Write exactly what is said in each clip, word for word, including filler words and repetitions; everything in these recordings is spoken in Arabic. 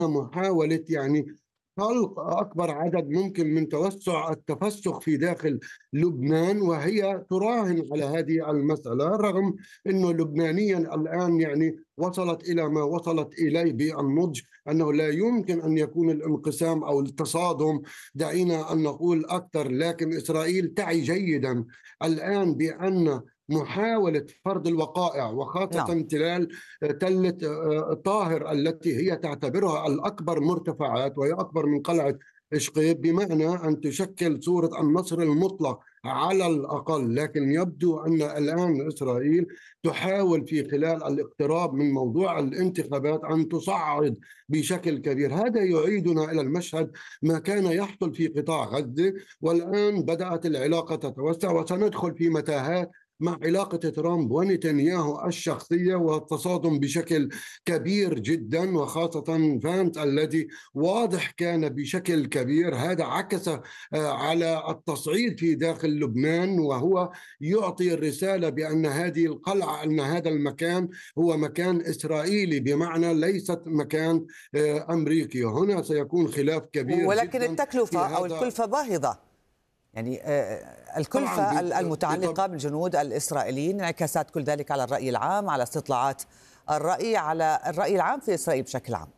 محاولة يعني خلق أكبر عدد ممكن من توسع التفسخ في داخل لبنان، وهي تراهن على هذه المسألة، رغم أنه لبنانيا الآن يعني وصلت إلى ما وصلت إليه بالنضج، أنه لا يمكن أن يكون الانقسام أو التصادم، دعينا أن نقول أكثر. لكن إسرائيل تعي جيدا الآن بأن محاولة فرض الوقائع، نعم. وخاصة تلال تلة طاهر التي هي تعتبرها الأكبر مرتفعات، وهي أكبر من قلعة إشقيب، بمعنى أن تشكل صورة النصر المطلق على الأقل. لكن يبدو أن الآن إسرائيل تحاول في خلال الاقتراب من موضوع الانتخابات أن تصعد بشكل كبير. هذا يعيدنا إلى المشهد ما كان يحصل في قطاع غزة، والآن بدأت العلاقة تتوسع، وسندخل في متاهات مع علاقة ترامب ونتنياهو الشخصية والتصادم بشكل كبير جدا، وخاصة فانت الذي واضح كان بشكل كبير. هذا عكس على التصعيد في داخل لبنان، وهو يعطي الرسالة بأن هذه القلعة، أن هذا المكان هو مكان إسرائيلي، بمعنى ليست مكان أمريكي. هنا سيكون خلاف كبير ولكن جدا التكلفة أو الكلفة باهظة، يعني الكلفة المتعلقة بالجنود الإسرائيليين، انعكاسات كل ذلك على الرأي العام، على استطلاعات الرأي، على الرأي العام في إسرائيل بشكل عام.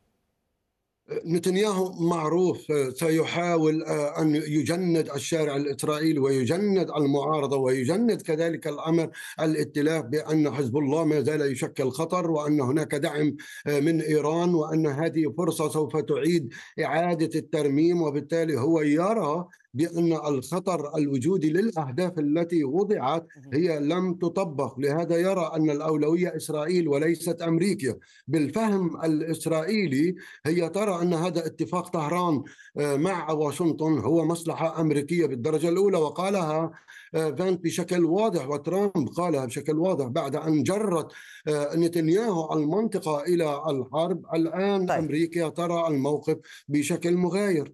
نتنياهو معروف سيحاول أن يجند الشارع الإسرائيلي ويجند المعارضة ويجند كذلك الأمر الائتلاف بأن حزب الله ما زال يشكل خطر، وأن هناك دعم من إيران، وأن هذه فرصة سوف تعيد إعادة الترميم. وبالتالي هو يرى بأن الخطر الوجودي للأهداف التي وضعت هي لم تطبق، لهذا يرى أن الأولوية إسرائيل وليست أمريكا. بالفهم الإسرائيلي هي ترى أن هذا اتفاق طهران مع واشنطن هو مصلحة أمريكية بالدرجة الأولى، وقالها فانت بشكل واضح، وترامب قالها بشكل واضح بعد أن جرت نتنياهو المنطقة إلى الحرب. الآن طيب. أمريكا ترى الموقف بشكل مغاير.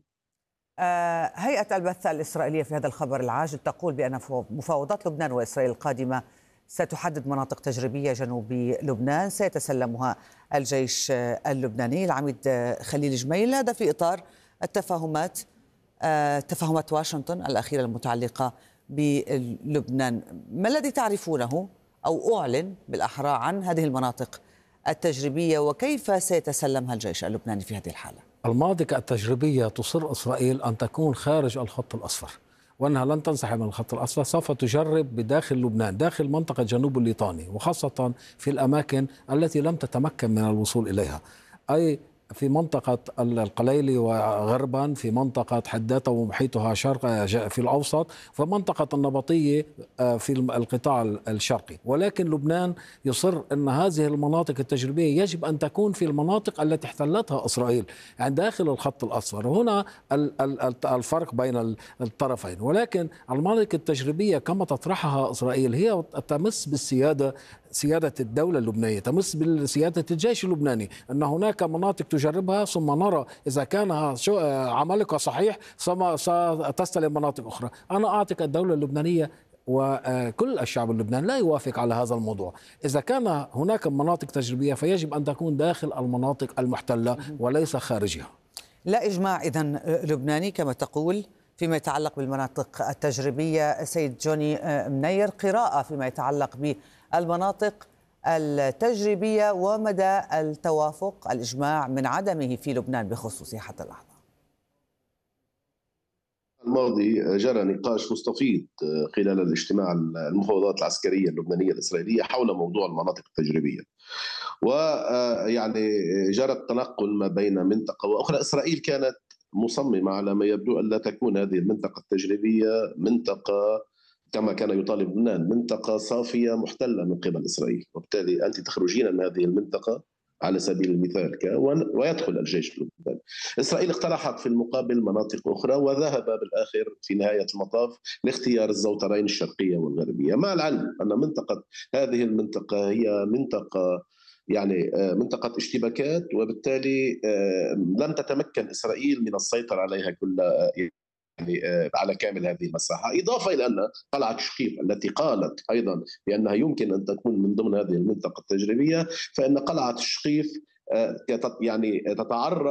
هيئة البث الإسرائيلية في هذا الخبر العاجل تقول بأن مفاوضات لبنان وإسرائيل القادمة ستحدد مناطق تجريبية جنوب لبنان سيتسلمها الجيش اللبناني. العميد خليل جميل، هذا في إطار التفاهمات تفاهمات واشنطن الأخيرة المتعلقة بلبنان. ما الذي تعرفونه أو أعلن بالأحرى عن هذه المناطق التجريبية، وكيف سيتسلمها الجيش اللبناني في هذه الحالة؟ المناطق التجريبية تصر إسرائيل أن تكون خارج الخط الأصفر، وأنها لن تنسحب من الخط الأصفر. سوف تجرب بداخل لبنان، داخل منطقة جنوب الليطاني، وخاصة في الأماكن التي لم تتمكن من الوصول إليها، أي في منطقة القليلي وغربا، في منطقة حداثة ومحيطها شرق في الأوسط، ومنطقة النبطية في القطاع الشرقي. ولكن لبنان يصر أن هذه المناطق التجريبية يجب أن تكون في المناطق التي احتلتها إسرائيل، يعني داخل الخط الأصفر. هنا الفرق بين الطرفين. ولكن المناطق التجريبية كما تطرحها إسرائيل هي تمس بالسيادة، سيادة الدولة اللبنانية، تمس بسيادة الجيش اللبناني، أن هناك مناطق تجربها ثم نرى إذا كان عملك صحيح ثم ستستلم مناطق أخرى. أنا أعتقد الدولة اللبنانية وكل الشعب اللبناني لا يوافق على هذا الموضوع. إذا كان هناك مناطق تجريبية فيجب أن تكون داخل المناطق المحتلة وليس خارجها. لا إجماع إذن لبناني كما تقول فيما يتعلق بالمناطق التجريبية. سيد جوني منير، قراءة فيما يتعلق بالمناطق التجريبية ومدى التوافق الإجماع من عدمه في لبنان بخصوصه حتى اللحظة. الماضي جرى نقاش مستفيض خلال الاجتماع المفاوضات العسكرية اللبنانية الإسرائيلية حول موضوع المناطق التجريبية، ويعني جرى التنقل ما بين منطقة وأخرى. إسرائيل كانت مصممة على ما يبدو أن لا تكون هذه المنطقة التجريبية منطقة كما كان يطالب لبنان، منطقة صافية محتلة من قبل إسرائيل، وبالتالي أنت تخرجين من هذه المنطقة على سبيل المثال ويدخل الجيش اللبناني. إسرائيل اقترحت في المقابل مناطق أخرى، وذهب بالآخر في نهاية المطاف لاختيار الزوترين الشرقية والغربية، مع العلم أن منطقة هذه المنطقة هي منطقة يعني منطقة اشتباكات، وبالتالي لم تتمكن إسرائيل من السيطرة عليها كلها يعني على كامل هذه المساحة. إضافة إلى أن قلعة شقيف التي قالت أيضا بأنها يمكن أن تكون من ضمن هذه المنطقة التجريبية، فإن قلعة شقيف يعني تتعرض